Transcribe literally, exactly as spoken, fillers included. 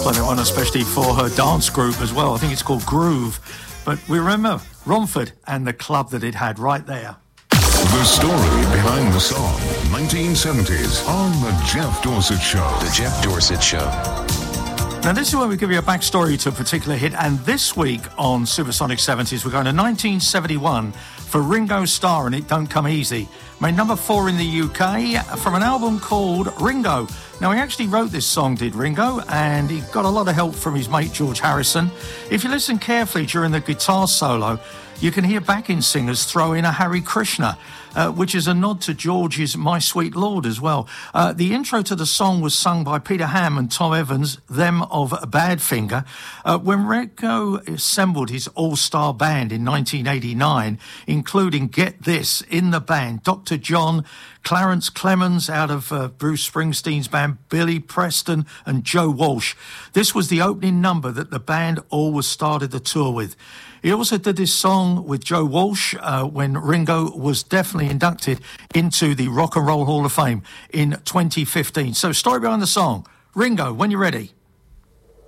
Play that one especially for her dance group as well. I think it's called Groove. But we remember Romford and the club that it had right there. The story behind the song, nineteen seventies, on The Jeff Dorsett Show. The Jeff Dorsett Show. Now, this is where we give you a backstory to a particular hit, and this week on Supersonic seventies, we're going to nineteen seventy-one for Ringo Starr and It Don't Come Easy. Made number four in the U K from an album called Ringo. Now, he actually wrote this song, did Ringo, and he got a lot of help from his mate George Harrison. If you listen carefully during the guitar solo, you can hear backing singers throw in a Hare Krishna, uh, which is a nod to George's My Sweet Lord as well. Uh, the intro to the song was sung by Peter Ham and Tom Evans, them of Badfinger. Uh, when Ringo assembled his all-star band in nineteen eighty-nine, including, get this, in the band, Doctor John, Clarence Clemens out of uh, Bruce Springsteen's band, Billy Preston and Joe Walsh. This was the opening number that the band always started the tour with. He also did this song with Joe Walsh uh, when Ringo was definitely inducted into the Rock and Roll Hall of Fame in twenty fifteen. So, story behind the song. Ringo, when you're ready.